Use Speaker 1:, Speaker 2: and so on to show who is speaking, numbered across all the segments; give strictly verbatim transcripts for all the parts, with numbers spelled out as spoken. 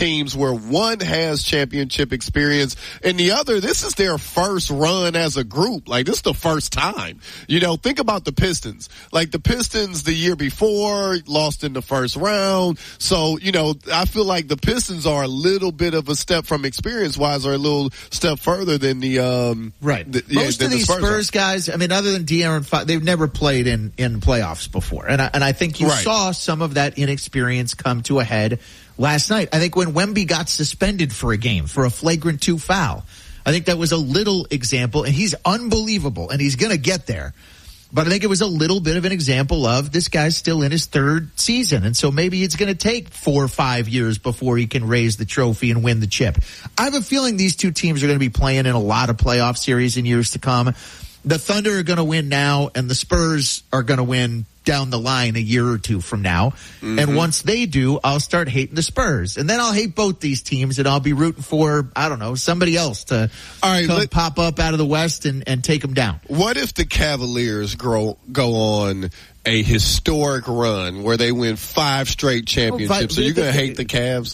Speaker 1: teams where one has championship experience and the other, this is their first run as a group. Like, this is the first time. You know, think about the Pistons. Like, the Pistons the year before lost in the first round. So, you know, I feel like the Pistons are a little bit of a step from experience-wise, or a little step further than the um
Speaker 2: right.
Speaker 1: The,
Speaker 2: Most
Speaker 1: yeah,
Speaker 2: of these
Speaker 1: the Spurs,
Speaker 2: Spurs guys, I mean, other than De'Aaron Fox, they've never played in in playoffs before, and I, and I think you
Speaker 1: right.
Speaker 2: saw some of that inexperience come to a head last night. I think when Wemby got suspended for a game for a flagrant two foul, I think that was a little example, and he's unbelievable, and he's going to get there. But I think it was a little bit of an example of this guy's still in his third season, and so maybe it's going to take four or five years before he can raise the trophy and win the chip. I have a feeling these two teams are going to be playing in a lot of playoff series in years to come. The Thunder are going to win now, and the Spurs are going to win down the line a year or two from now. Mm-hmm. And once they do, I'll start hating the Spurs. And then I'll hate both these teams, and I'll be rooting for, I don't know, somebody else to
Speaker 1: All right,
Speaker 2: come
Speaker 1: let,
Speaker 2: pop up out of the West and, and take them down.
Speaker 1: What if the Cavaliers grow, go on a historic run where they win five straight championships? Are you going to hate the Cavs?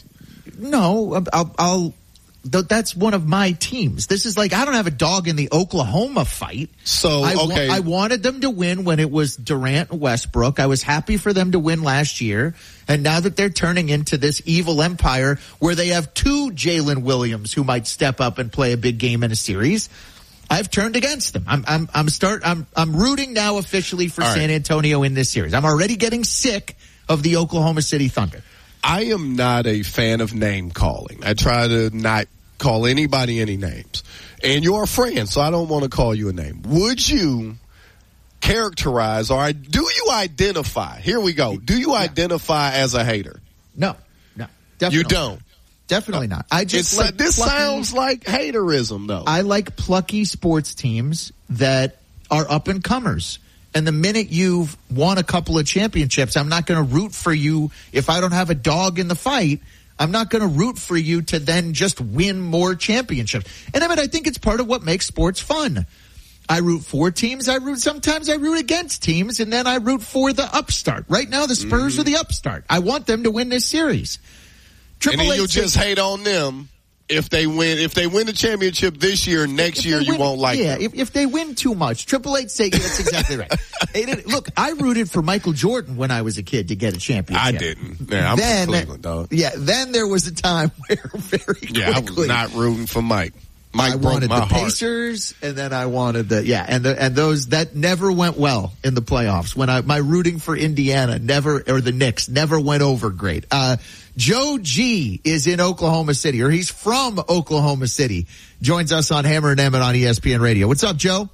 Speaker 2: No, I'll, I'll that's one of my teams. This is like, I don't have a dog in the Oklahoma fight.
Speaker 1: So,
Speaker 2: I,
Speaker 1: okay.
Speaker 2: I wanted them to win when it was Durant and Westbrook. I was happy for them to win last year. And now that they're turning into this evil empire where they have two Jalen Williams who might step up and play a big game in a series, I've turned against them. I'm, I'm, I'm start, I'm, I'm rooting now officially for
Speaker 1: All
Speaker 2: San
Speaker 1: right.
Speaker 2: Antonio in this series. I'm already getting sick of the Oklahoma City Thunder.
Speaker 1: I am not a fan of name calling. I try to not call anybody any names. And you're a friend, so I don't want to call you a name. Would you characterize, or do you identify, here we go, do you yeah. identify as a hater?
Speaker 2: No, no, definitely.
Speaker 1: You don't?
Speaker 2: Definitely not. I just
Speaker 1: it's,
Speaker 2: like
Speaker 1: This
Speaker 2: plucky,
Speaker 1: sounds like haterism, though.
Speaker 2: I like plucky sports teams that are up-and-comers. And the minute you've won a couple of championships, I'm not going to root for you if I don't have a dog in the fight. I'm not going to root for you to then just win more championships. And I mean, I think it's part of what makes sports fun. I root for teams. I root, sometimes I root against teams, and then I root for the upstart. Right now, the Spurs mm-hmm. are the upstart. I want them to win this series.
Speaker 1: Triple and then you'll just hate on them if they win. If they win the championship this year, next year you
Speaker 2: win,
Speaker 1: won't like
Speaker 2: yeah,
Speaker 1: them.
Speaker 2: If, if they win too much, Triple H say yeah, that's exactly right. It, look, I rooted for Michael Jordan when I was a kid to get a championship.
Speaker 1: I didn't. Yeah, I'm
Speaker 2: then,
Speaker 1: from Cleveland, dog.
Speaker 2: Yeah, then there was a time where very quickly.
Speaker 1: Yeah, I was not rooting for Mike. Mike
Speaker 2: I
Speaker 1: broke
Speaker 2: wanted
Speaker 1: my
Speaker 2: the
Speaker 1: heart.
Speaker 2: Pacers, and then I wanted the yeah, and the, and those that never went well in the playoffs. When I my rooting for Indiana never or the Knicks never went over great. Uh, Joe G is in Oklahoma City, or he's from Oklahoma City. Joins us on Hammer and Emmett on E S P N Radio. What's up, Joe?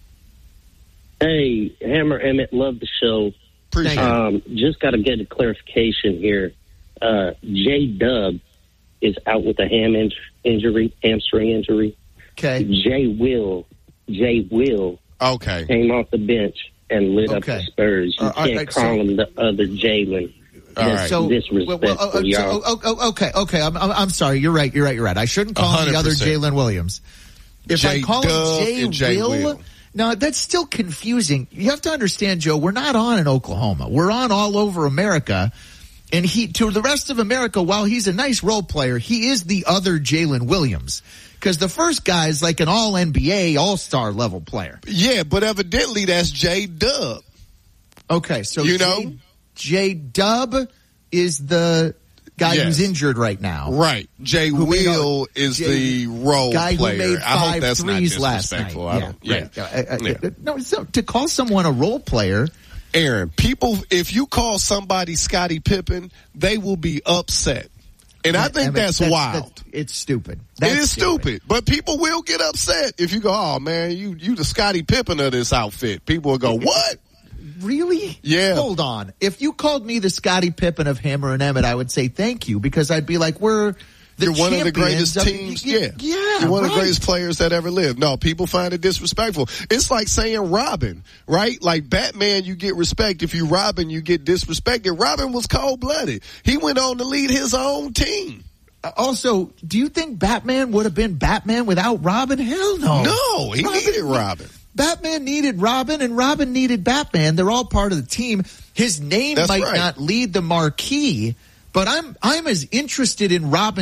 Speaker 3: Hey, Hammer Emmett, love the show.
Speaker 1: Appreciate
Speaker 3: um,
Speaker 1: it.
Speaker 3: Just got to get a clarification here. Uh, J Dub is out with a ham in- injury, hamstring injury.
Speaker 2: Okay.
Speaker 3: Jay Will, Jay Will,
Speaker 1: okay,
Speaker 3: came off the bench and lit
Speaker 2: okay.
Speaker 3: up the Spurs. You
Speaker 2: uh,
Speaker 3: can't
Speaker 2: right,
Speaker 3: call
Speaker 2: so,
Speaker 3: him the other Jalen.
Speaker 1: All
Speaker 3: That's
Speaker 1: right.
Speaker 2: So,
Speaker 3: disrespectful,
Speaker 2: well, well, uh,
Speaker 3: y'all.
Speaker 2: so, oh, oh, okay, okay. I'm, I'm, I'm sorry. You're right. You're right. You're right. I shouldn't call him the other Jalen Williams. If
Speaker 1: J
Speaker 2: I call
Speaker 1: Dub
Speaker 2: him Jay,
Speaker 1: Jay
Speaker 2: Will,
Speaker 1: Will,
Speaker 2: no, that's still confusing. You have to understand, Joe. We're not on in Oklahoma. We're on all over America. And he, to the rest of America, while he's a nice role player, he is the other Jalen Williams. Because the first guy is like an all N B A, all-star level player.
Speaker 1: Yeah, but evidently that's J Dub.
Speaker 2: Okay, so
Speaker 1: you
Speaker 2: J,
Speaker 1: know,
Speaker 2: J Dub is the guy
Speaker 1: yes.
Speaker 2: who's injured right now.
Speaker 1: Right. Jay
Speaker 2: Who
Speaker 1: Will
Speaker 2: J,
Speaker 1: is the role
Speaker 2: guy
Speaker 1: player.
Speaker 2: Who made
Speaker 1: I hope
Speaker 2: five
Speaker 1: that's not
Speaker 2: threes last night.
Speaker 1: disrespectful. I
Speaker 2: Yeah,
Speaker 1: don't, yeah.
Speaker 2: right. Uh, uh,
Speaker 1: yeah.
Speaker 2: uh, no, so to call someone a role player.
Speaker 1: Aaron, people, if you call somebody Scottie Pippen, they will be upset. And I think
Speaker 2: I mean,
Speaker 1: that's,
Speaker 2: that's
Speaker 1: wild.
Speaker 2: That's, it's stupid. That's
Speaker 1: it is stupid. stupid. But people will get upset if you go, oh, man, you, you the Scottie Pippen of this outfit. People will go, what?
Speaker 2: Really?
Speaker 1: Yeah.
Speaker 2: Hold on. If you called me the Scottie Pippen of Hammer and Emmett, I would say thank you, because I'd be like, we're the
Speaker 1: You're one of the greatest
Speaker 2: of,
Speaker 1: teams.
Speaker 2: Yeah.
Speaker 1: Yeah.
Speaker 2: yeah
Speaker 1: You're one
Speaker 2: right.
Speaker 1: of the greatest players that ever lived. No, people find it disrespectful. It's like saying Robin, right? Like Batman, you get respect. If you Robin, you get disrespected. Robin was cold-blooded. He went on to lead his own team.
Speaker 2: Also, do you think Batman would have been Batman without Robin? Hell no.
Speaker 1: No, he
Speaker 2: Robin,
Speaker 1: needed Robin.
Speaker 2: Batman needed Robin, and Robin needed Batman. They're all part of the team. His name
Speaker 1: That's
Speaker 2: might
Speaker 1: right.
Speaker 2: not lead the marquee, but I'm I'm as interested in Robin